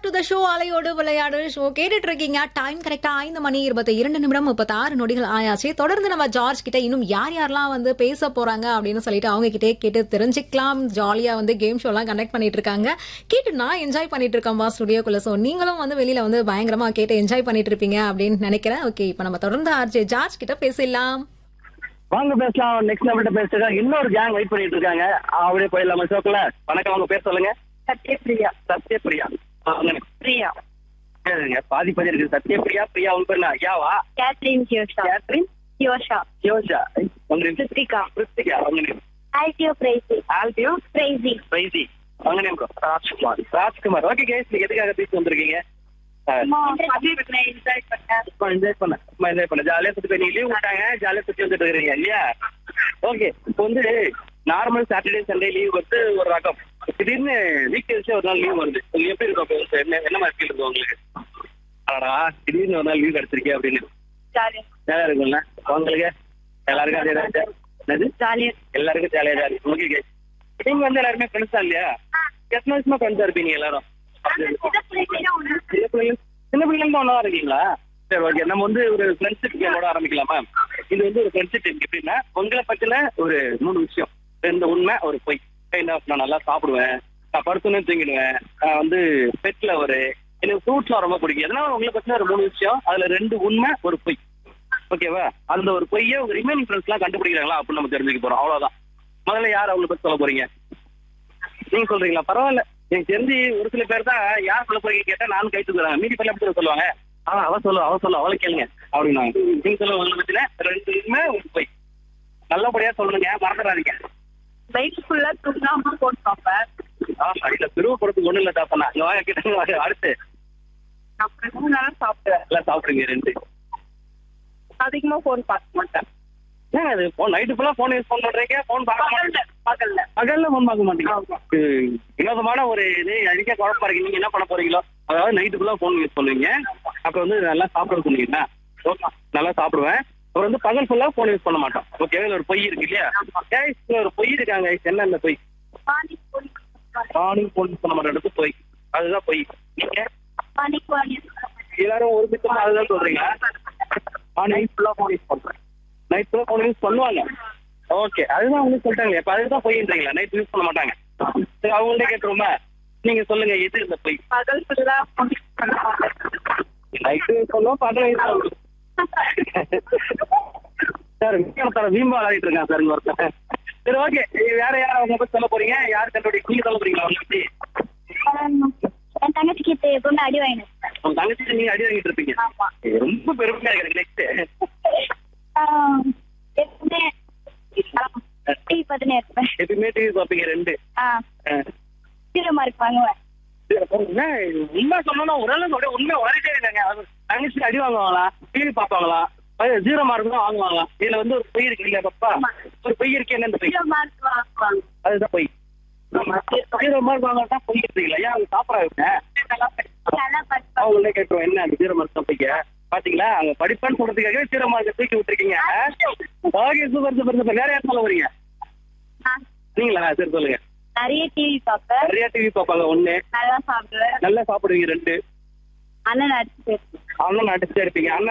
To the show அலையோடு விளையாடு show கேட்டுட்டு இருக்கீங்க. டைம் கரெக்டா 5 மணி 22 நிமிடம் 36 நொடிகள் ஆயாச்சு. தொடர்ந்து நம்ம ஜார்ஜ் கிட்ட இன்னும் யார் யாரெல்லாம் வந்து பேச போறாங்க அப்படின்னு சொல்லிட்டு அவங்க கிட்டே கேட்டு தெரிஞ்சுக்கலாம். ஜாலியா வந்து கேம் ஷோ எல்லாம் கண்டக்ட் பண்ணிட்டு இருக்காங்க. கேட்டு நான் என்ஜாய் பண்ணிட்டு இருக்கேன்பா ஸ்டுடியோக்குள்ள. சோ நீங்களும் வந்து வெளியில வந்து பயங்கரமா கேட்டு என்ஜாய் பண்ணிட்டு இருப்பீங்க அப்படின்னு நினைக்கிறேன். ஓகே, இப்ப நம்ம தொடர்ந்து ஆர்ஜே ஜார்ஜ் கிட்ட பேசலாம். வாங்க பேசலாம். நெக்ஸ்ட் நம்மள்ட்ட பேசுறதுக்கு இன்னொரு கேங் வெயிட் பண்ணிட்டு இருக்காங்க. அப்படியே போயிடலாமா ஷோக்குள்ள? வணக்கம், அவங்க பேர் சொல்லுங்க. சத்யபிரியா. சத்யபிரியா. பிரியா. சரிங்க, பாதி பாதி இருக்கு. சத்யபிரியா, பிரியா உங்க பேர் என்ன? ஐயாவா? கேத்ரின் கியோஷா. கேத்ரின் கியோஷா. யோஷா. உங்க நேம்? கிருத்திகா. கிருத்திகா. உங்க நேம்? ஆல்டியோ பிரைசி. ஆல்டியோ பிரைசி. பிரைசி. உங்க name? Rajkumar. Rajkumar. Okay case, நீங்க எதுக்காக பேசி வந்திருக்கீங்க? என்ஜாய் பண்ண ஜாலியா சுத்தி போய் நீங்க லீவ் விட்டாங்க, ஜாலியா சுத்தி வந்துட்டு இருக்கீங்க இல்லையா? ஓகே, இப்போ வந்து நார்மல் சாட்டர்டே சண்டே லீவ் வந்து ஒரு ரகம், திடீர்னு வீக் டேஸ்ல ஒரு நாள் லீவ் வருது. உங்களுக்கு எப்படி இருக்கும்? அப்போ என்ன மாதிரி ஃபீல் இருக்கும் உங்களுக்கு? அடடா, திடீர்னு ஒரு நாள் லீவ் கிடைச்சிருக்கே அப்படின்னு ஜாலியா நல்லா இருக்கும்ல உங்களுக்கு? எல்லாருக்கும் அதே தான். என்னது? ஜாலியா எல்லாருக்கும் ஜாலியா தான் இருக்கு. ஓகே கேஸ், நீங்க வந்து எல்லாருமே ஃப்ரெண்ட்ஸ் தான் இல்லையா? எத்தனை வருஷமா ஃப்ரெண்ட்ஸா இருப்பீங்க எல்லாரும்? சின்ன பிள்ளைங்க ஒன்றா இருக்கீங்களா? சரி, ஓகே. நம்ம வந்து ஒரு ஃப்ரெண்ட்ஷிப் கேமோட ஆரம்பிக்கலாமா? இது வந்து ஒரு ஃப்ரெண்ட்ஷிப் எப்படின்னா, உங்களை பத்தின ஒரு 3 விஷயம், 2 உண்மை, ஒரு பொய். நான் நல்லா சாப்பிடுவேன், நான் படுத்துன்னு தூங்கிடுவேன், நான் வந்து பெட்ல எனக்கு ஃப்ரூட்ஸ்லாம் ரொம்ப பிடிக்கும். எதனால உங்களை பத்தின ஒரு 3 விஷயம், அதுல 2 உண்மை, ஒரு பொய். ஓகேவா? அந்த ஒரு பொய்யை உங்க ரிமைனிங் ஃப்ரெண்ட்ஸ் எல்லாம் கண்டுபிடிக்கிறாங்களா அப்படின்னு நம்ம தெரிஞ்சுக்க போறோம். அவ்வளவுதான். முதல்ல யார் அவங்களை பத்தி சொல்ல போறீங்க? நீங்க சொல்றீங்களா? பரவாயில்ல. எனக்கு தெரிஞ்சு ஒரு சில பேர் தான் யார் சொல்ல போறீங்க கேட்டா நானும் கை தூக்குறாங்க. மீதி பேர்ல எப்படி சொல்லுவாங்க? அவ சொல்ல அவளை கேளுங்க அப்படின்னா. நீங்க சொல்ல உங்களை பத்தின 2 உண்மை, ஒரு பொய். நல்லபடியா சொல்லுங்க, மறந்துடாதீங்க. பைக் ஃபுல்லா தூங்காம போட்டு பார்ப்பேன். இல்ல, பெருவப்படுறதுக்கு ஒண்ணு இல்ல. தாப்பா இங்க வாங்க கிட்ட. அடுத்து அப்புறம் 3 நாள் சாப்பிடுவேன். எல்லாம் சாப்பிடுங்க. 2 அதிகமா போன் பார்க்க மாட்டேன். ஏன் அது நைட்டு ஃபுல்லா போன் யூஸ் பண்றீங்க? போன் பார்க்க மாட்டேன். பகல்ல பகல்ல போன் பார்க்க மாட்டீங்க? வினோதமான ஒரு இது அடிக்க குழப்பா இருக்கு. நீங்க என்ன பண்ண போறீங்களோ, அதாவது நைட்டு ஃபுல்லா போன் யூஸ் பண்ணுவீங்க. அப்ப வந்து நல்லா சாப்பிட சொன்னீங்கன்னா நல்லா சாப்பிடுவேன். அப்புறம் வந்து பகல் ஃபுல்லா போன் யூஸ் பண்ண மாட்டோம். ஓகே, ஒரு பொய் இருக்கு இல்லையா? ஒரு பொய் இருக்காங்க. என்ன அந்த பொய்? மார்னிங் போன் யூஸ் பண்ண மாட்டேன் பொய். அதுதான் பொய். நீங்க எல்லாரும் ஒரு பித்தமா அதுதான் சொல்றீங்க. நைட் ஃபுல்லா போன் யூஸ் பண்றேன். நைட் ஃபுல்லா போன் யூஸ் பண்ணுவாங்க. ஓகே, அதுதான் அவங்க சொல்லிட்டாங்க. இப்ப அதுதான் பொய்ன்றீங்களா? நைட் யூஸ் பண்ண மாட்டாங்க. சரி, அவங்கள்ட்ட கேட்டுருமா? நீங்க சொல்லுங்க, எது இந்த பொய்? பகல் ஃபுல்லா போன் யூஸ் பண்ண மாட்டேன். நைட்டு சொல்லுவோம், பகல் யூஸ் பண்ணுவோம். சார் வீம்பா விளையாடிட்டு இருக்காங்க சார் ஒருத்தர். சரி, ஓகே. வேற யாரும் அவங்க பத்தி சொல்ல போறீங்க? யாரு கண்டுபிடி? நீங்க சொல்ல போறீங்களா அவங்க பத்தி? என் தங்கச்சிக்கு எப்பவுமே அடி வாங்கினேன். உங்க தங்கச்சி நீங்க அடி வாங்கிட்டு இருப்பீங்க. ரொம்ப பெருமையா இருக்கு. நெக்ஸ்ட் எப்பவுமே டிவி பார்த்துனே இருப்பேன். எப்பயுமே டிவி பார்ப்பீங்க. 2 சீரமா இருப்பாங்க. உண்மை சொன்னா ஓரளவுக்கு அப்படியே உண்மை வளர்ட்டே இருக்காங்க. தங்கச்சி அடி வாங்குவாங்களா? டிவி பார்ப்பாங்களா? 0 மார்க் தான் வாங்குவாங்களா? இதுல வந்து ஒரு பொய் இருக்கு இல்லையா பாப்பா? ஒரு பொய் இருக்கு. என்ன பொய்? அதுதான் பொய். 0 மார்க் வாங்கலாம் பொய் இருக்கீங்களா? ஏன் அவங்க சாப்பிடாங்க? அவங்களே கேட்டுருவோம், என்ன அந்த 0 மார்க் தான் பொய்க்க? பாத்தீங்களா, அவங்க படிப்பான்னு சொல்றதுக்காக 0 மார்க் தூக்கி விட்டுருக்கீங்க. Okay, super. வேற யாரும் சொல்ல வரீங்க? நீங்களா? சரி, சொல்லுங்க. நிறைய டிவி பார்ப்பேன். நிறைய டிவி பார்ப்பாங்க. 1 நல்லா சாப்பிடுவேன். நல்லா சாப்பிடுவீங்க. 2 அண்ணன் அண்ணன் அடிச்சுட்டே இருப்பீங்க. அண்ணன்